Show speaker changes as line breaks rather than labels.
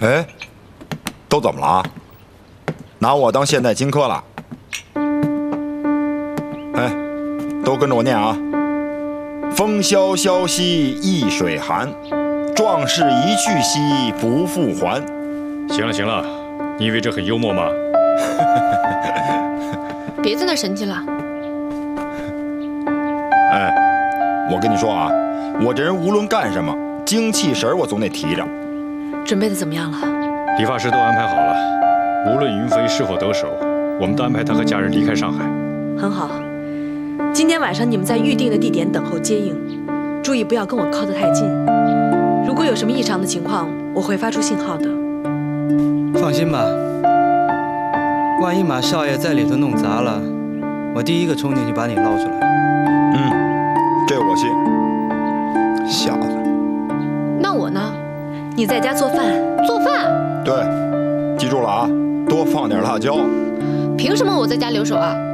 哎，都怎么了啊？拿我当现代荆轲了？哎，都跟着我念啊！风萧萧兮易水寒，壮士一去兮不复还。
行了行了，你以为这很幽默吗？
别在那神气了。
哎，我跟你说啊，我这人无论干什么，精气神我总得提着。
准备的怎么样了？
理发师都安排好了，无论云飞是否得手，我们都安排他和家人离开上海。
很好，今天晚上你们在预定的地点等候接应，注意不要跟我靠得太近。如果有什么异常的情况，我会发出信号的。
放心吧，万一马少爷在里头弄砸了，我第一个冲进去把你捞出来。
这我信。小子，
那我呢？
你在家做饭？
做饭？
对，记住了啊，多放点辣椒。
凭什么我在家留守啊？